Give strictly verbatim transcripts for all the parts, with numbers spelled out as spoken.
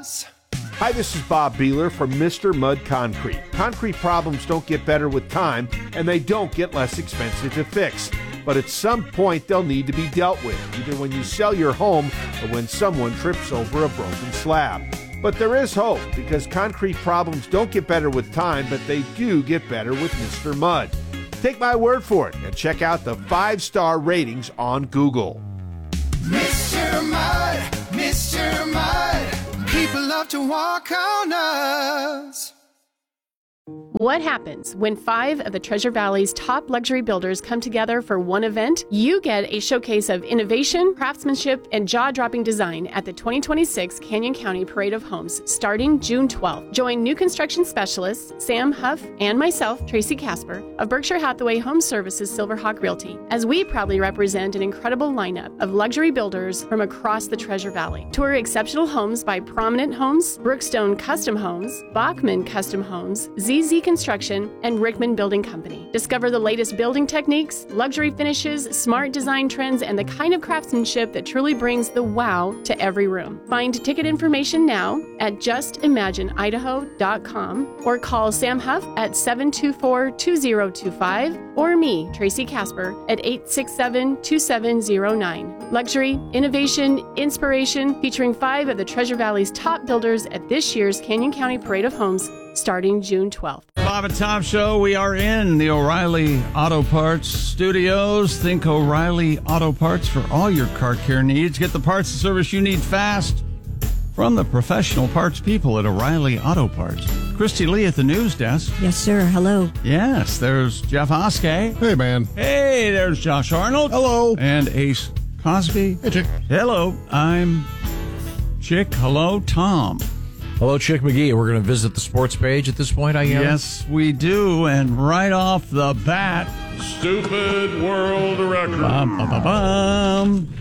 Hi, this is Bob Beeler from Mister Mud Concrete. Concrete problems don't get better with time, and they don't get less expensive to fix. But at some point, they'll need to be dealt with, either when you sell your home or when someone trips over a broken slab. But there is hope, because concrete problems don't get better with time, but they do get better with Mister Mud. Take my word for it and check out the five-star ratings on Google. Mister Mud, Mister Mud, people love to walk on us. What happens when five of the Treasure Valley's top luxury builders come together for one event? You get a showcase of innovation, craftsmanship, and jaw-dropping design at the twenty twenty-six Canyon County Parade of Homes starting June twelfth. Join new construction specialists Sam Huff and myself, Tracy Casper, of Berkshire Hathaway Home Services Silverhawk Realty, as we proudly represent an incredible lineup of luxury builders from across the Treasure Valley. Tour exceptional homes by Prominent Homes, Brookstone Custom Homes, Bachman Custom Homes, Z Z Construction, and Rickman Building Company. Discover the latest building techniques, luxury finishes, smart design trends, and the kind of craftsmanship that truly brings the wow to every room. Find ticket information now at just imagine idaho dot com or call Sam Huff at seven two four, two zero two five or me, Tracy Casper, at eight six seven, two seven zero nine. Luxury, innovation, inspiration, featuring five of the Treasure Valley's top builders at this year's Canyon County Parade of Homes starting June twelfth. Bob and Tom Show. We are in the O'Reilly Auto Parts studios. Think O'Reilly Auto Parts for all your car care needs. Get the parts and service you need fast from the professional parts people at O'Reilly Auto Parts. Christy Lee at the news desk. Yes, sir. Hello. Yes, there's Jeff Oskey. Hey, man. Hey, there's Josh Arnold. Hello. And Ace Cosby. Hey, Chick. Hello, I'm Chick. Hello, Tom. Hello, Chick McGee. We're going to visit the sports page at this point, I guess? Yes, we do. And right off the bat, Stupid world record. Bum, bum, bum, bum.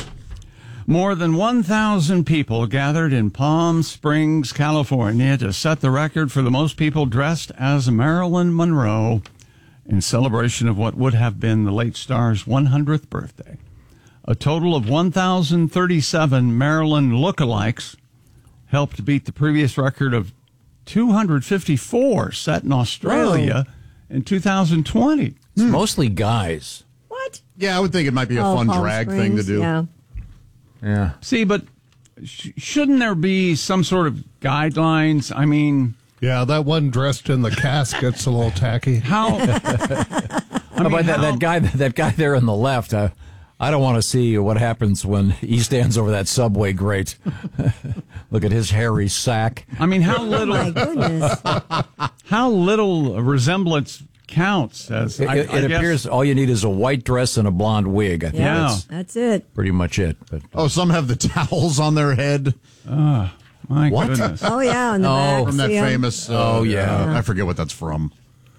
More than one thousand people gathered in Palm Springs, California to set the record for the most people dressed as Marilyn Monroe in celebration of what would have been the late star's one hundredth birthday. A total of one thousand thirty-seven Marilyn lookalikes helped beat the previous record of two hundred fifty-four set in Australia Whoa. in two thousand twenty. It's hmm. mostly guys. What? Yeah, I would think it might be a oh, fun Palm drag Springs, thing to do. Yeah. Yeah. See, but sh- shouldn't there be some sort of guidelines? I mean... Yeah, that one dressed in the casket's a little tacky. How... I how mean, about that, how... that guy that guy there on the left? Uh, I don't want to see what happens when he stands over that subway grate. Look at his hairy sack. I mean, how little... Oh, my goodness. How little resemblance counts. As It, I, it I appears guess... all you need is a white dress and a blonde wig. I think Yeah. that's That's it. pretty much it. But Oh, some have the towels on their head. Oh, my What? goodness. Oh, yeah, on the Oh, back. From that see 'em? famous... Uh, Oh, yeah. I forget what that's from.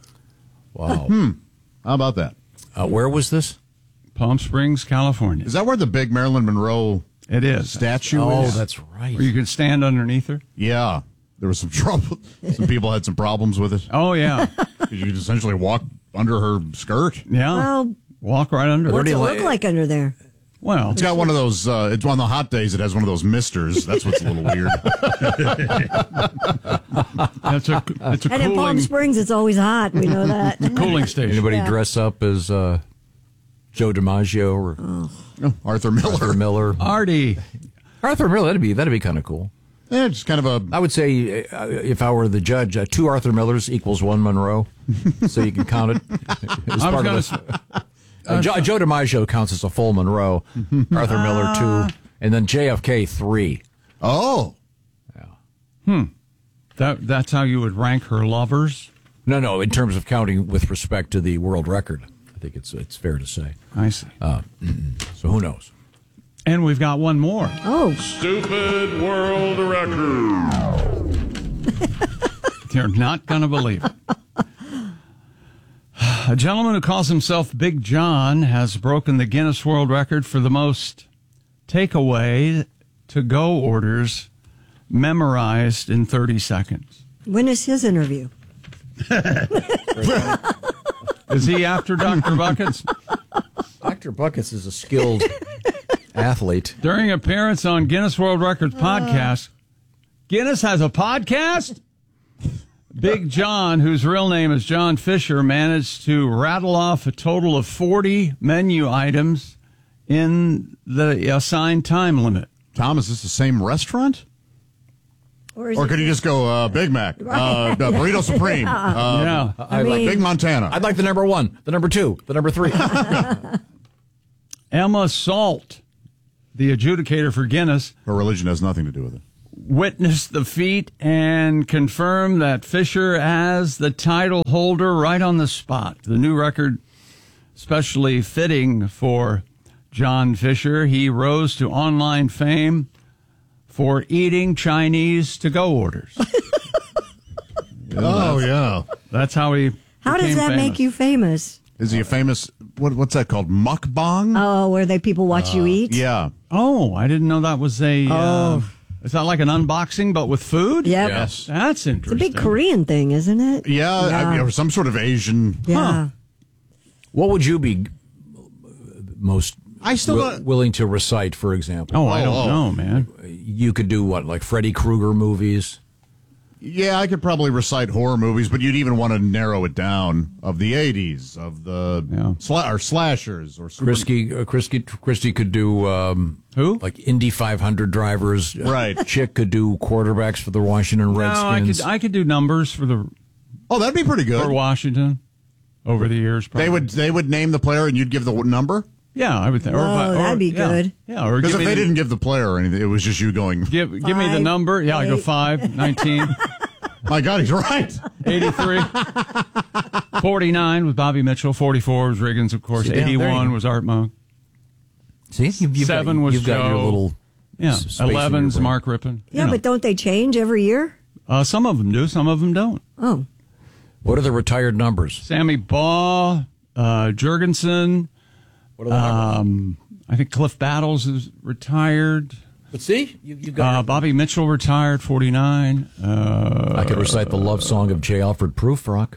wow. How about that? Uh, where was this? Palm Springs, California. Is that where the big Marilyn Monroe It is. statue Oh, is? that's right. Where you could stand underneath her? Yeah. There was some trouble. Some people had some problems with it. Oh, yeah. You could essentially walk under her skirt. Yeah. Well, Walk right under what's her. it look like under there? Well, It's got one of those, uh, it's one of the hot days, it has one of those misters. That's what's a little weird. it's a, it's a And in Palm cooling, Springs, it's always hot. We know that. cooling station. Anybody Yeah. dress up as uh, Joe DiMaggio or Oh, Arthur Miller. Arthur Miller? Artie. Arthur Miller, that'd be that'd be kind of cool. Yeah, just kind of a... I would say, uh, if I were the judge, uh, two Arthur Millers equals one Monroe, so you can count it as I was part gonna of it. Uh, Joe, Joe DiMaggio counts as a full Monroe, Arthur Miller two, and then J F K three. Oh. That, that's how you would rank her lovers? No, no, in terms of counting with respect to the world record, I think it's it's fair to say. I see. Uh, so who knows? And we've got one more. Oh, Stupid world record. You're not going to believe it. A gentleman who calls himself Big John has broken the Guinness World Record for the most takeaway to-go orders memorized in thirty seconds. when is his interview? Is he after Doctor Buckets? Doctor Buckets is a skilled athlete. During appearance on Guinness World Records podcast, Guinness has a podcast? Big John, whose real name is John Fisher, managed to rattle off a total of forty menu items in the assigned time limit. Tom, is this the same restaurant? Or, is Or it- could you just go uh, Big Mac, uh, the Burrito Supreme, uh, Yeah. I like Big Montana? I'd like the number one, the number two, the number three. Emma Salt, the adjudicator for Guinness, Her religion has nothing to do with it. witnessed the feat and confirmed that Fisher as the title holder right on the spot. The new record, especially fitting for John Fisher, he rose to online fame for eating Chinese to-go orders. Oh, yeah. That's how he How does became that famous. make you famous? Is he a famous, what, what's that called, mukbang? Oh, where they people watch you eat? Yeah. Oh, I didn't know that was a... Uh, Oh. is that like an unboxing, but with food? Yep. Yes. That's It's a interesting. big Korean thing, isn't it? Yeah, Yeah. I- or some sort of Asian. Yeah. What would you be most I still wi- don't- willing to recite, for example? Oh, I don't Oh, oh. know, man. You could do what, like Freddy Krueger movies? Yeah, I could probably recite horror movies, but you'd even want to narrow it down of the eighties, of the Yeah. sla- or slashers or super- Christy, uh, Christy, Christy could do um, Who? like Indy five hundred drivers. Right. Chick could do quarterbacks for the Washington No, I Redskins. could I could do numbers for the Oh, that'd be pretty for good. Washington over the years. Probably. They would they would name the player and you'd give the number? Yeah, I would think. Whoa, that'd be yeah. good. Yeah, or Because give if me they the, didn't give the player or anything, it was just you going, give give me the Five, number. Yeah, I go eight. five, nineteen, my God, he's right. eighty-three, forty-nine with Bobby Mitchell, forty-four was Riggins, of course, See, yeah, there you eighty-one go. was Art Monk, See, you've, you've seven got, was you've got your Joe. little yeah, s- space in your eleven's brain. Mark Rippon. Yeah, You know. but don't they change every year? uh, some of them do, some of them don't. Oh. What are the retired numbers? Sammy Baugh, uh, Jurgensen, What are the numbers? um, I think Cliff Battles is retired. But see, you, you've Uh, got. Bobby Mitchell retired, forty-nine. Uh, I could recite the love song of J. Alfred Prufrock.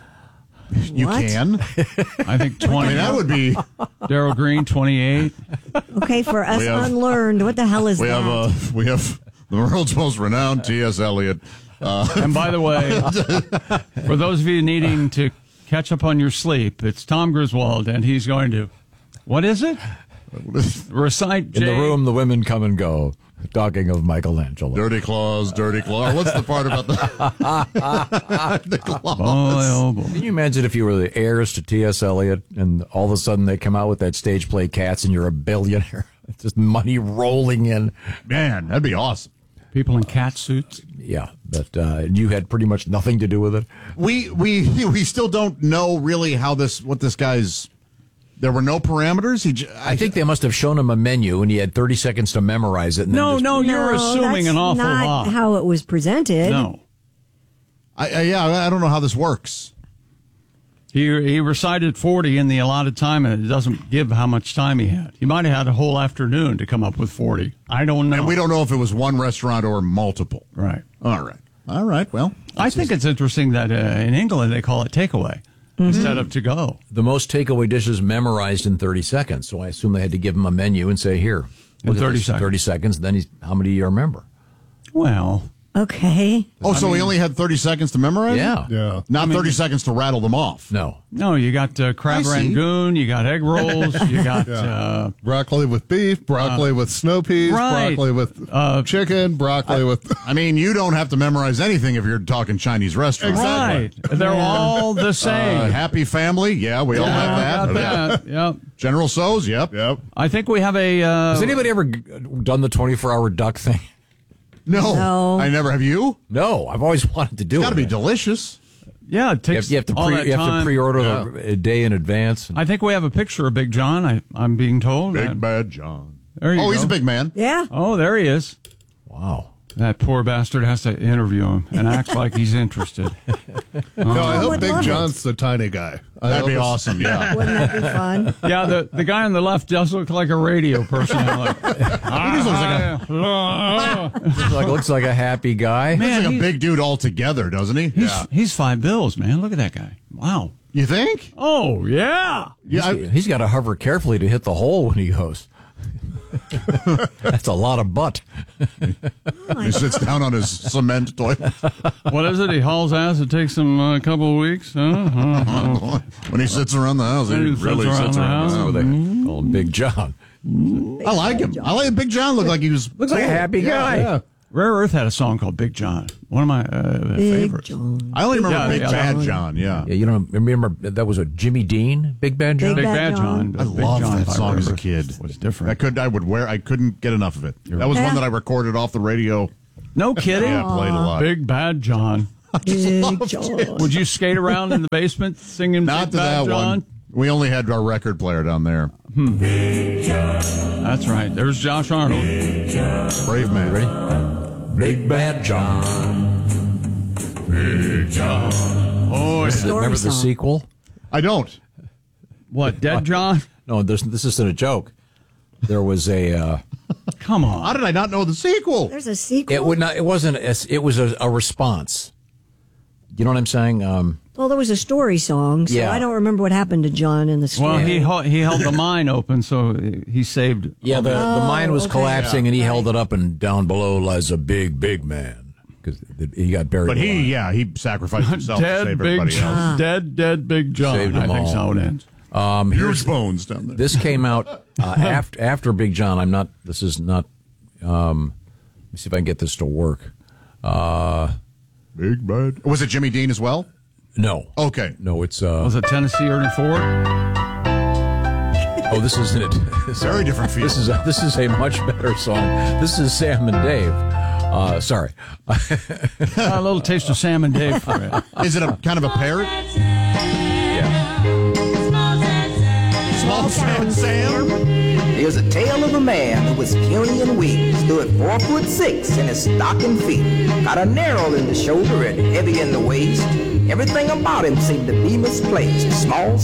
You What? can. I think I twenty. mean, that would be. Daryl Green, twenty-eight. Okay, for us We have- unlearned, what the hell is We that? have uh, we have the world's most renowned T S. Eliot. Uh, And by the way, for those of you needing to catch up on your sleep, it's Tom Griswold, and he's going to, what is it? Recite In J. the room, the women come and go. Talking of Michelangelo. dirty claws, dirty claws. What's the part about the, the claws? Boy, oh boy. Can you imagine if you were the heirs to T S. Eliot and all of a sudden they come out with that stage play Cats and you're a billionaire? Just money rolling in. Man, that'd be awesome. People in cat suits. Yeah, but uh, you had pretty much nothing to do with it. We we we still don't know really how this what this guy's. There were no parameters. He, j- I think they must have shown him a menu and he had thirty seconds to memorize it. And No, then just, no, you're No, assuming that's an awful not lot. how it was presented. No. I, I, yeah, I don't know how this works. He, he recited forty in the allotted time, and it doesn't give how much time he had. He might have had a whole afternoon to come up with forty. I don't know. And we don't know if it was one restaurant or multiple. Right. All right. All right. Well, I think it's interesting that uh, in England they call it takeaway instead of to go. the most takeaway dishes memorized in thirty seconds. So I assume they had to give him a menu and say, here, look at thirty this, seconds. thirty seconds. Then he's, how many do you remember? Well, Okay. oh, so he only had thirty seconds to memorize? it? Yeah. Yeah. Not thirty seconds to rattle them off. No. no, you got uh, crab I see. rangoon, you got egg rolls, you got uh, Broccoli with beef, broccoli with snow peas, right. broccoli with Uh, chicken, broccoli with. I mean, you don't have to memorize anything if you're talking Chinese restaurants. right. They're all the Uh, same. happy family? Yeah, we all Yeah, have that. got that. Yep. General So's? Yep. Yep. I think we have a. Uh, Has anybody ever g- done the twenty-four hour duck thing? No, No. I never have. You? No, I've always wanted to do It's it. got to be delicious. yeah, it You takes have, you have to all pre, that you have to time. pre-order the, a day in advance. I think we have a picture of Big John. I, I'm being told. Big And- Bad John. There you oh, go. he's a big man. Yeah. Oh, there he is. Wow. That poor bastard has to interview him and act like he's interested. No, I hope would Big love it. John's the tiny guy. I That'd hope be it's- awesome. Yeah. Wouldn't that be fun? Yeah, the, the guy on the left does look like a radio personality. Looks like, looks like a happy guy. He's like a he's- big dude altogether, doesn't he? He's, he's five bills, man. Look at that guy. Wow. You think? Oh, yeah. Yeah. I, He's got to hover carefully to hit the hole when he goes. That's a lot of butt. He sits down on his cement toilet. What is it? He hauls ass. It takes him a couple of weeks. Huh? Huh? When he sits around the house, he He really sits around sits the around house. the Oh, house. they call him Big John. I like him. I like Big John. Looked like he was Looks like a happy guy. Yeah. Rare Earth had a song called Big John. One of my uh, Big favorites. John. I only remember Yeah, Big yeah. Bad John. Yeah. Yeah, you don't remember that was a Jimmy Dean, Big Bad John? Big Bad Bad John. John. I Big loved John that by song Rare as a Earth kid. was different. I could. I would wear. I couldn't get enough of it. That was Yeah. one that I recorded off the radio. No kidding. Yeah, I played a lot. Big Bad John. Big John. Would you skate around in the basement singing Not Big to Bad that John? one. We only had our record player down there. That's right. There's Josh Arnold. Brave man. Ready? Big Bad John. Oh, This is- Story remember the song. sequel? I don't. what? Dead John? No, this, this isn't a joke. There was a. Uh, Come How on. did I not know the sequel? There's a sequel. it would not. It wasn't. A, it was a, a response. You know what I'm saying? Um, Well, there was a story song, so Yeah. I don't remember what happened to John in the story. Well, he hel- he held the mine open, so he saved. yeah, the, the mine was okay. collapsing, Yeah. and he Right. held it up, and down below lies a big, big man because he got buried. But he, alive. yeah, he sacrificed himself to Dead save Big everybody John. else. Dead, dead Big John. Saved I them think all. is how it ends. Um, here's Huge bones down there. this came out uh, after after Big John. I'm not. This is not. Um, let me see if I can get this to work. Uh, Big bad. Was it Jimmy Dean as well? no, Okay. no, it's. Uh, Was it Tennessee Ernie Ford? oh, this isn't it. This- Very different feel. This is a, this is a much better song. This is Sam and Dave. Uh, sorry. A little taste of Sam and Dave for you. Is it a kind of a parrot? Small Sam Sam? There's a tale of a man who was puny and weak, stood four foot six in his stocking feet, got a narrow in the shoulder and heavy in the waist. Everything about him seemed to be misplaced. Small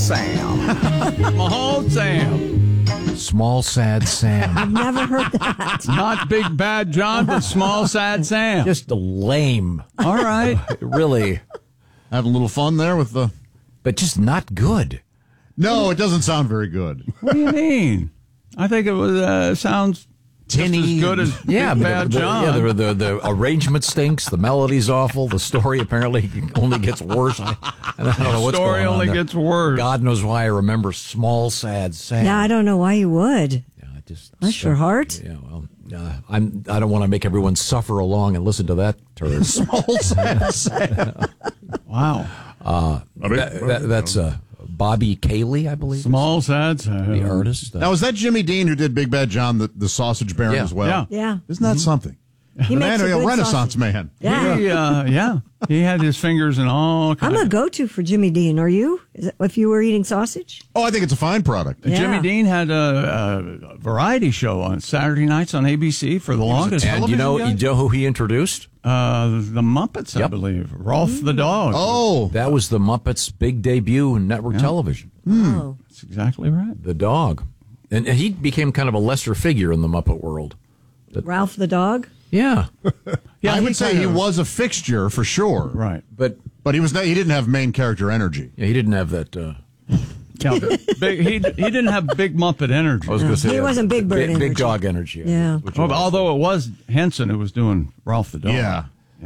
Sam. Small Sam. Small sad Sam. I've never heard that. Not Big Bad John, but Small Sad Sam. Just lame. All right. Really. Having a little fun there with the. But just not good. No, it doesn't sound very good. What do you mean? I think it was uh, sounds just as good as Yeah, Big but Bad the, John. yeah, the, the, the arrangement stinks. The melody's awful. The story apparently only gets worse. I, and I don't know what's story going on only there. gets worse. God knows why I remember Small Sad Sam. Yeah, I don't know why you would. Yeah, I just Bless your heart. Yeah, well, uh, I'm. I don't want to make everyone suffer along and listen to that turd. Small Sam Sam. Wow. Uh, that, that, that's uh, Bobby Cayley, I believe. Small Sad Sam. The artist. Uh, Now, is that Jimmy Dean who did Big Bad John, the, the sausage baron Yeah. as well? Yeah. Yeah. Isn't that something? He The makes man, a a good Renaissance sausage. man. Yeah. He, uh, yeah. He had his fingers in all I'm kinds. a go-to for Jimmy Dean. Are you? Is it, if you were eating sausage? Oh, I think it's a fine product. Yeah. Jimmy Dean had a, a variety show on Saturday nights on A B C for the longest. and you know, you know who he introduced? Uh, the Muppets, I Yep. believe. Rolf the dog. Oh, That was the Muppets' big debut in network television. Oh. That's exactly right. The dog, and and he became kind of a lesser figure in the Muppet world. Ralph the dog? Yeah, Yeah, I he would say kind he of- was a fixture for sure. Right. but But he was not, he didn't have main character energy. yeah, he didn't have that. Uh, Yeah, big, he, he didn't have big Muppet energy. I was going to say He uh, wasn't Big Bird big, energy. big dog energy. Yeah. which Well, was- although it was Henson who was doing Ralph the dog. Yeah.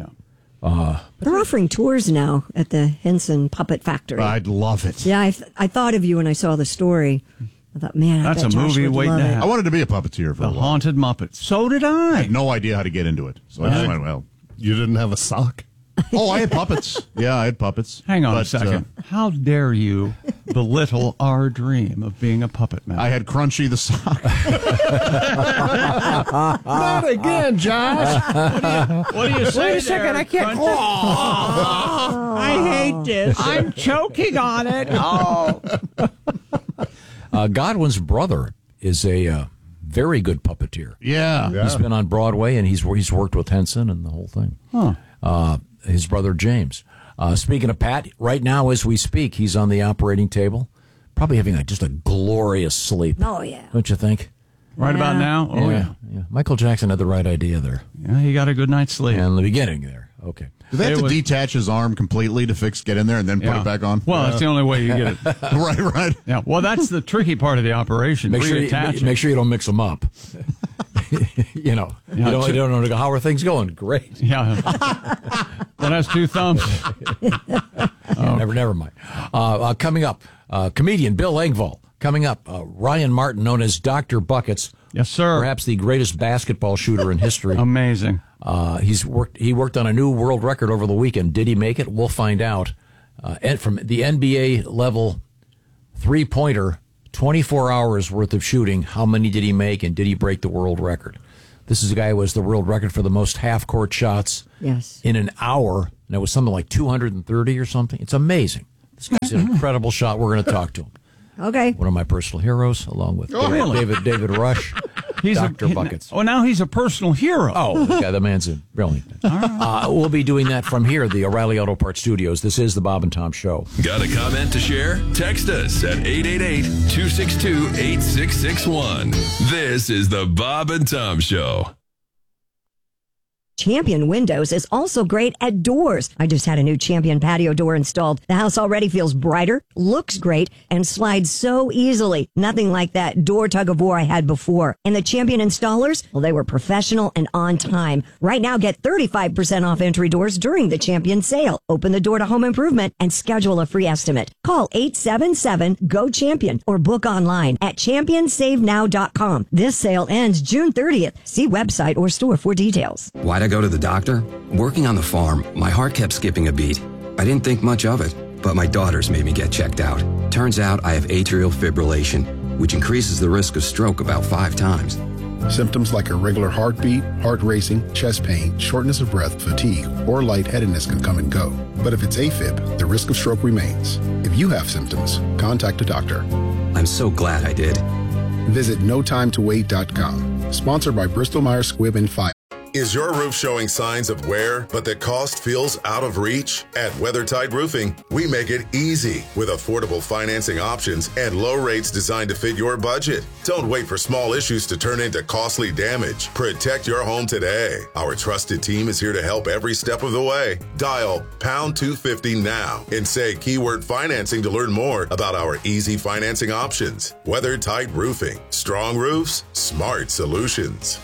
Yeah. They're offering tours now at the Henson Puppet Factory. I'd love it. Yeah, I, th- I thought of you when I saw the story. I thought, man, I That's bet a Josh movie would waiting love to it. happen. I wanted to be a puppeteer for The a while. Haunted Muppets. So did I I. had no idea how to get into it. So I just went, well, You didn't have a sock? oh, I had puppets. Yeah, I had puppets. Hang on a But, second. How dare you belittle our dream of being a puppet man? uh, I had Crunchy the sock. Not again, Josh. What do you say? Wait a second, I can't. I hate this. I'm choking on it. Oh. uh, Godwin's brother is a uh, very good puppeteer. Yeah. He's been on Broadway, and he's he's worked with Henson and the whole thing. Huh. Uh, his brother James. Uh, speaking of Pat, right now as we speak, he's on the operating table, probably having a, just a glorious sleep. Oh, yeah. Don't you think? Right about now? Oh, yeah. yeah. Michael Jackson had the right idea there. Yeah, he got a good night's sleep. And in the beginning there. Okay. Do they have It to was- detach his arm completely to fix, get in there, and then put Yeah. it back on? Well, that's the only way you get it. right, right. Yeah. Well, that's the tricky part of the operation. Make sure, you, Reattach it. make sure you don't mix them up. you know, Yeah, you, don't, two- you don't know how are things going. Great. Yeah. That has two thumbs. Yeah, never, never mind. Uh, uh, coming up, uh, comedian Bill Engvall. Coming up, uh, Ryan Martin, known as Doctor Buckets. Yes, sir. Perhaps the greatest basketball shooter in history. Amazing. Uh, he's worked. He worked on a new world record over the weekend. Did he make it? We'll find out. Uh, and from the N B A level three pointer, twenty-four hours worth of shooting. How many did he make, and did he break the world record? This is a guy who was the world record for the most half court shots. Yes. In an hour, and it was something like two hundred thirty or something. It's amazing. This guy's an incredible shot. We're going to talk to him. Okay. One of my personal heroes, along with Oh, David, really? David David Rush, He's Doctor a, he- Buckets. Oh, now he's a personal hero. Oh, the, guy, the man's a brilliant. Uh, we'll be doing that from here, the O'Reilly Auto Parts Studios. This is the Bob and Tom Show. Got a comment to share? Text us at eight eight eight, two six two, eight six six one. This is the Bob and Tom Show. Champion Windows is also great at doors. I just had a new Champion patio door installed. The house already feels brighter, looks great, and slides so easily. Nothing like that door tug of war I had before. And the Champion installers, well, they were professional and on time. Right now, get thirty-five percent off entry doors during the Champion sale. Open the door to home improvement and schedule a free estimate. Call eight seven seven, G O CHAMPION or book online at champion save now dot com. This sale ends June thirtieth. See website or store for details. Why'd I go to the doctor? Working on the farm, my heart kept skipping a beat. I didn't think much of it, but my daughters made me get checked out. Turns out I have atrial fibrillation, which increases the risk of stroke about five times. Symptoms like irregular heartbeat, heart racing, chest pain, shortness of breath, fatigue, or lightheadedness can come and go. But if it's AFib, the risk of stroke remains. If you have symptoms, contact a doctor. I'm so glad I did. Visit no time to wait dot com. Sponsored by Bristol Myers Squibb and Pfizer. Is your roof showing signs of wear, but the cost feels out of reach? At WeatherTight Roofing, we make it easy with affordable financing options and low rates designed to fit your budget. Don't wait for small issues to turn into costly damage. Protect your home today. Our trusted team is here to help every step of the way. Dial pound two fifty now and say keyword financing to learn more about our easy financing options. WeatherTight Roofing. Strong roofs, smart solutions.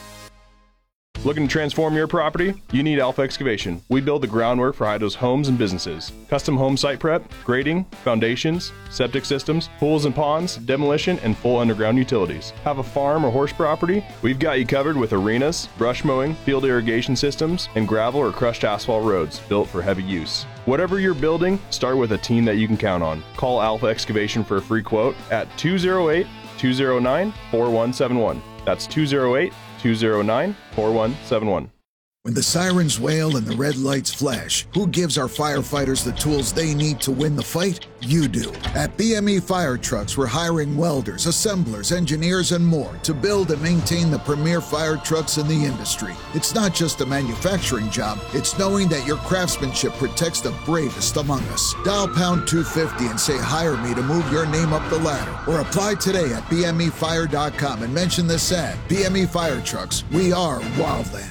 Looking to transform your property? You need Alpha Excavation. We build the groundwork for Idaho's homes and businesses. Custom home site prep, grading, foundations, septic systems, pools and ponds, demolition, and full underground utilities. Have a farm or horse property? We've got you covered with arenas, brush mowing, field irrigation systems, and gravel or crushed asphalt roads built for heavy use. Whatever you're building, start with a team that you can count on. Call Alpha Excavation for a free quote at two oh eight, two oh nine, four one seven one. That's two oh eight, two oh nine, four one seven one. When the sirens wail and the red lights flash, who gives our firefighters the tools they need to win the fight? You do. At B M E Fire Trucks, we're hiring welders, assemblers, engineers, and more to build and maintain the premier fire trucks in the industry. It's not just a manufacturing job, it's knowing that your craftsmanship protects the bravest among us. Dial pound two fifty and say hire me to move your name up the ladder. Or apply today at B M E fire dot com and mention this ad. B M E Fire Trucks, we are Wildland.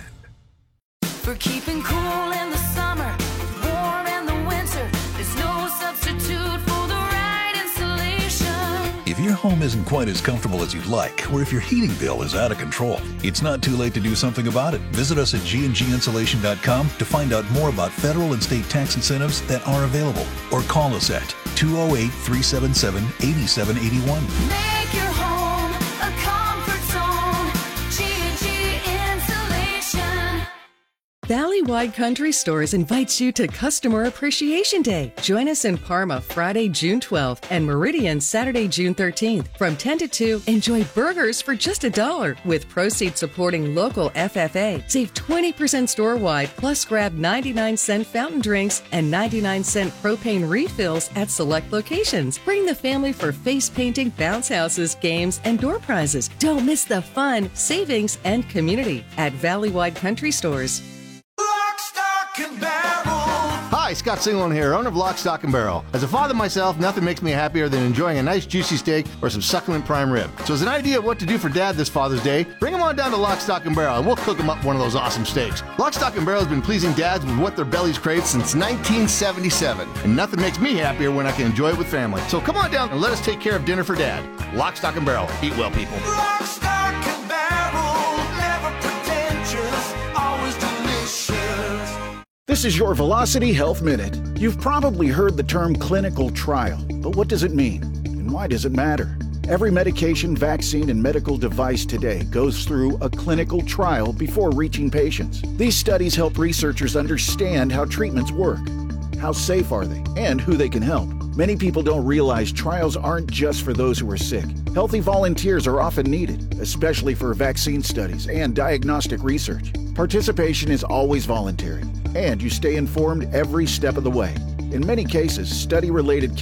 For keeping cool in the summer, warm in the winter, there's no substitute for the right insulation. If your home isn't quite as comfortable as you'd like, or if your heating bill is out of control, it's not too late to do something about it. Visit us at G and G insulation dot com to find out more about federal and state tax incentives that are available, or call us at two oh eight, three seven seven, eight seven eight one. Make your home a comfort zone. G and G Insulation. Valley-wide Country Stores invites you to Customer Appreciation Day. Join us in Parma Friday, June twelfth and Meridian Saturday, June thirteenth. From ten to two, enjoy burgers for just a dollar with proceeds supporting local F F A. Save twenty percent store-wide, plus grab ninety-nine cent fountain drinks and ninety-nine cent propane refills at select locations. Bring the family for face painting, bounce houses, games, and door prizes. Don't miss the fun, savings, and community at Valley-wide Country Stores. Hi, Scott Singlin here, owner of Lock, Stock, and Barrel. As a father myself, nothing makes me happier than enjoying a nice juicy steak or some succulent prime rib. So as an idea of what to do for Dad this Father's Day, bring him on down to Lock, Stock, and Barrel and we'll cook him up one of those awesome steaks. Lock, Stock, and Barrel has been pleasing dads with what their bellies crave since nineteen seventy-seven. And nothing makes me happier when I can enjoy it with family. So come on down and let us take care of dinner for Dad. Lock, Stock, and Barrel. Eat well, people. Lock, stock, and barrel. This is your Velocity Health Minute. You've probably heard the term clinical trial, but what does it mean? And why does it matter? Every medication, vaccine, and medical device today goes through a clinical trial before reaching patients. These studies help researchers understand how treatments work, how safe are they, and who they can help. Many people don't realize trials aren't just for those who are sick. Healthy volunteers are often needed, especially for vaccine studies and diagnostic research. Participation is always voluntary, and you stay informed every step of the way. In many cases, study-related